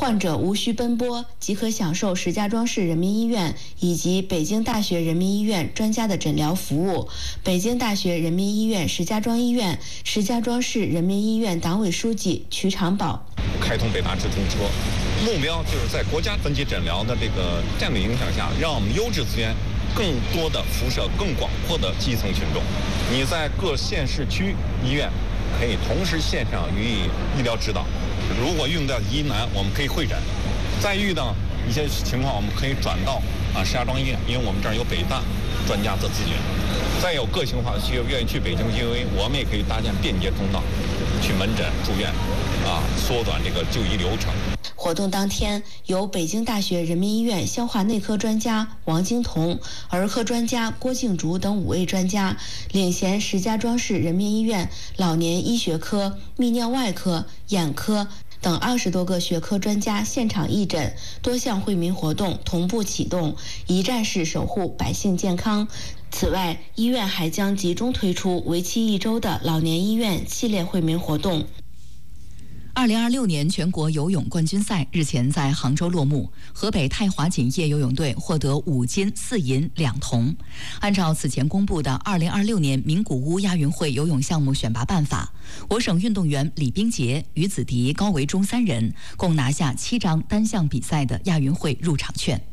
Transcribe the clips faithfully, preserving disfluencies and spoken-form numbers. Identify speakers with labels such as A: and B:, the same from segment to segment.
A: 患者无需奔波，即可享受石家庄市人民医院以及北京大学人民医院专家的诊疗服务。北京大学人民医院石家庄医院、石家庄市人民医院党委书记瞿长宝。
B: 开通北大直通车，目标就是在国家分级诊疗的这个战略影响下，让我们优质资源更多的辐射更广阔的基层群众。你在各县市区医院可以同时线上予以医疗指导，如果遇到疑难，我们可以会诊；再遇到一些情况，我们可以转到啊石家庄医院，因为我们这儿有北大专家的咨询。再有个性化的需求，愿意去北京就医，我们也可以搭建便捷通道，去门诊住院，啊，缩短这个就医流程。
A: 活动当天，由北京大学人民医院消化内科专家王金彤、儿科专家郭静竹等五位专家，领衔石家庄市人民医院老年医学科、泌尿外科、眼科等二十多个学科专家现场义诊，多项惠民活动同步启动，一站式守护百姓健康。此外，医院还将集中推出为期一周的老年医院系列惠民活动。
C: 二零二六年全国游泳冠军赛日前在杭州落幕，河北泰华锦业游泳队获得五金四银两铜。按照此前公布的二零二六年名古屋亚运会游泳项目选拔办法，我省运动员李冰洁、于子迪、高维忠三人共拿下七张单项比赛的亚运会入场券。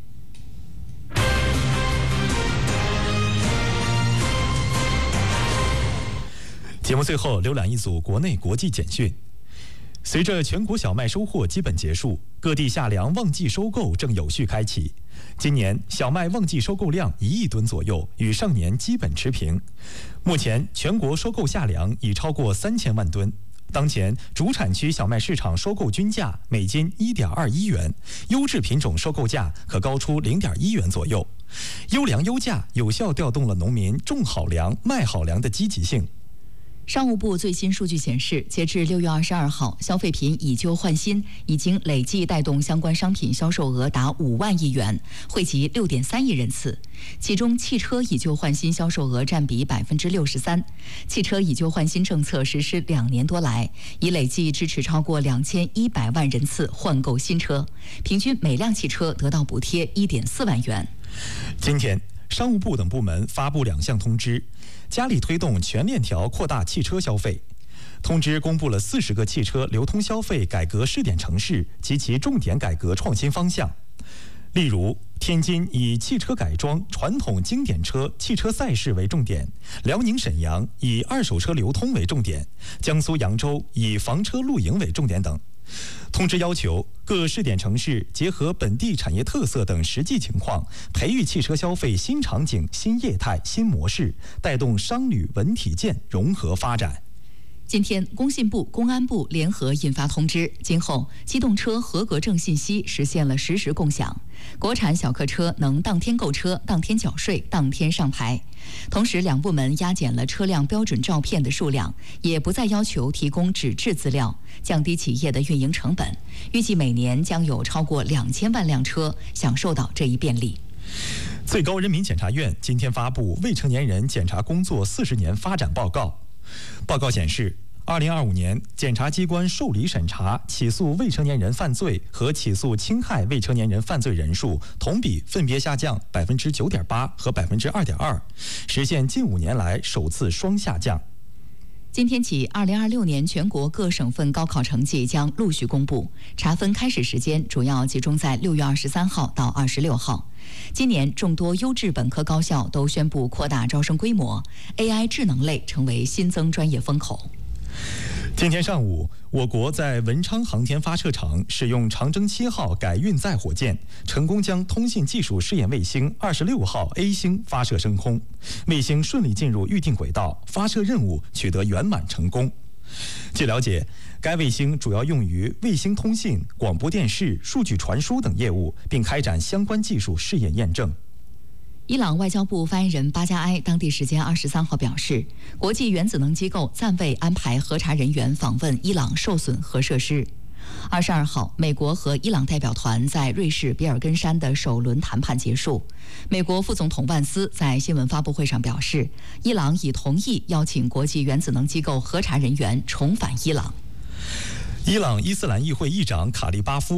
D: 节目最后浏览一组国内国际简讯。随着全国小麦收获基本结束，各地夏粮旺季收购正有序开启。今年小麦旺季收购量一亿吨左右，与上年基本持平。目前全国收购夏粮已超过三千万吨。当前主产区小麦市场收购均价每斤一点二一元，优质品种收购价可高出零点一元左右。优粮优价有效调动了农民种好粮、卖好粮的积极性。
C: 商务部最新数据显示，截至六月二十二号，消费品以旧换新已经累计带动相关商品销售额达五万亿元，惠及六点三亿人次。其中，汽车以旧换新销售额占比百分之六十三。汽车以旧换新政策实施两年多来，已累计支持超过两千一百万人次换购新车，平均每辆汽车得到补贴一点四万元。
D: 今天，商务部等部门发布两项通知，加力推动全链条扩大汽车消费。通知公布了四十个汽车流通消费改革试点城市及其重点改革创新方向。例如，天津以汽车改装、传统经典车、汽车赛事为重点；辽宁沈阳以二手车流通为重点；江苏扬州以房车露营为重点等。通知要求各试点城市结合本地产业特色等实际情况，培育汽车消费新场景、新业态、新模式，带动商旅文体建融合发展。
C: 今天，工信部、公安部联合印发通知，今后机动车合格证信息实现了实时共享，国产小客车能当天购车、当天缴税、当天上牌。同时，两部门压减了车辆标准照片的数量，也不再要求提供纸质资料，降低企业的运营成本。预计每年将有超过两千万辆车享受到这一便利。
D: 最高人民检察院今天发布未成年人检察工作四十年发展报告。报告显示，二零二五年检察机关受理审查起诉未成年人犯罪和起诉侵害未成年人犯罪人数同比分别下降百分之九点八和百分之二点二，实现近五年来首次双下降。
C: 今天起，二零二六年全国各省份高考成绩将陆续公布，查分开始时间主要集中在六月二十三号到二十六号。今年众多优质本科高校都宣布扩大招生规模 ，A I 智能类成为新增专业风口。
D: 今天上午，我国在文昌航天发射场使用长征七号改运载火箭，成功将通信技术试验卫星二十六号 A 星发射升空，卫星顺利进入预定轨道，发射任务取得圆满成功。据了解，该卫星主要用于卫星通信、广播电视、数据传输等业务，并开展相关技术试验验证。
C: 伊朗外交部发言人巴加埃当地时间二十三号表示，国际原子能机构暂未安排核查人员访问伊朗受损核设施。二十二号，美国和伊朗代表团在瑞士比尔根山的首轮谈判结束。美国副总统万斯在新闻发布会上表示，伊朗已同意邀请国际原子能机构核查人员重返伊朗。
D: 伊朗伊斯兰议会议长卡利巴夫